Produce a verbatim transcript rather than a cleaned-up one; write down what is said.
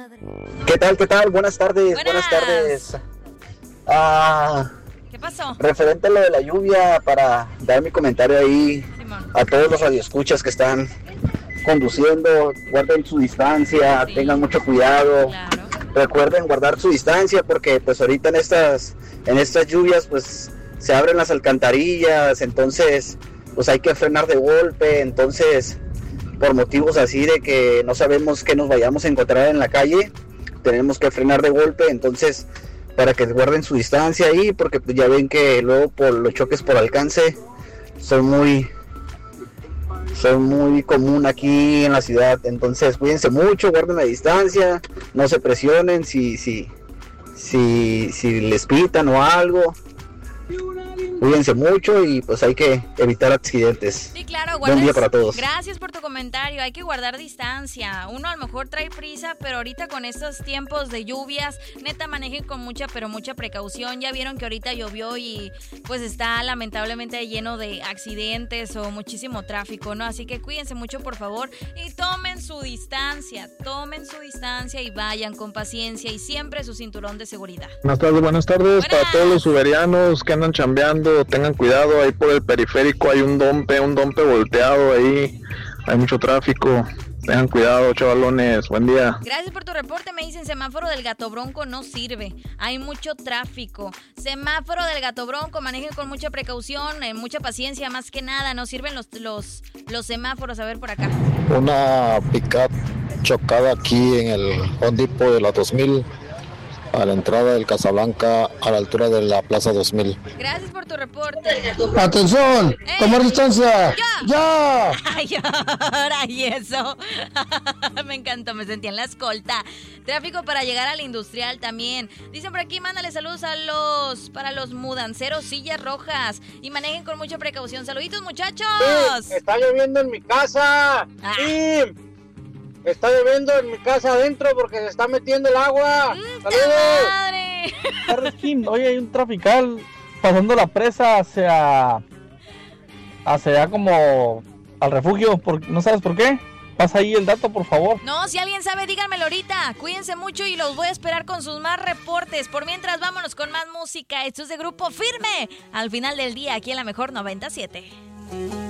¿Qué tal, qué tal? Buenas tardes, buenas, buenas tardes. Ah, ¿Qué pasó? Referente a lo de la lluvia, para dar mi comentario ahí, Simón, a todos los radioescuchas que están conduciendo, guarden su distancia, sí, tengan mucho cuidado, claro. Recuerden guardar su distancia porque pues ahorita en estas, en estas lluvias pues se abren las alcantarillas, entonces pues hay que frenar de golpe, entonces por motivos así de que no sabemos qué nos vayamos a encontrar en la calle, tenemos que frenar de golpe, entonces para que guarden su distancia ahí, porque pues ya ven que luego por los choques por alcance son muy son muy común aquí en la ciudad, entonces cuídense mucho, guarden la distancia, no se presionen si si si si les pitan o algo. Cuídense mucho y pues hay que evitar accidentes. Sí, claro, guardes, buen día para todos. Gracias por tu comentario, hay que guardar distancia. Uno a lo mejor trae prisa, pero ahorita con estos tiempos de lluvias, neta manejen con mucha, pero mucha precaución. Ya vieron que ahorita llovió y pues está lamentablemente lleno de accidentes o muchísimo tráfico, ¿no? Así que cuídense mucho, por favor, y tomen su distancia, tomen su distancia y vayan con paciencia y siempre su cinturón de seguridad. Buenas tardes, buenas tardes. Buenas. Para todos los uberianos que andan chambeando, tengan cuidado, ahí por el periférico hay un dompe, un dompe volteado ahí, hay mucho tráfico, tengan cuidado, chavalones, buen día. Gracias por tu reporte, me dicen semáforo del Gato Bronco no sirve, hay mucho tráfico, semáforo del Gato Bronco, manejen con mucha precaución, eh, mucha paciencia, más que nada, no sirven los, los, los semáforos, a ver por acá. Una pick-up chocada aquí en el Home Depot de la dos mil, a la entrada del Casablanca, a la altura de la Plaza dos mil. Gracias por tu reporte. ¡Atención! ¡Ey! ¡Tomar distancia! ¡Ya! ¡Ya! ¡Ay, ahora y eso! Me encantó, me sentí en la escolta. Tráfico para llegar al industrial también. Dicen por aquí, mándale saludos a los, para los mudanceros, sillas rojas. Y manejen con mucha precaución. ¡Saluditos, muchachos! Sí, está lloviendo en mi casa. Ah. Sí. Está lloviendo en mi casa adentro porque se está metiendo el agua. Mm, ¡Saludos! Carresquín, hoy hay un trafical pasando la presa hacia hacia como al refugio. Por, ¿no sabes por qué? Pasa ahí el dato, por favor. No, si alguien sabe, díganmelo ahorita. Cuídense mucho y los voy a esperar con sus más reportes. Por mientras, vámonos con más música. Esto es de Grupo Firme. Al final del día, aquí en la Mejor noventa y siete.